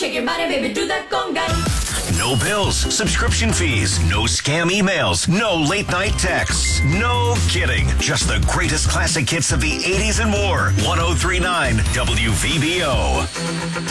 shake your body, baby, do that conga. No bills, subscription fees, no scam emails, no late night texts. No kidding. Just the greatest classic hits of the 80s and more. 103.9 WVBO.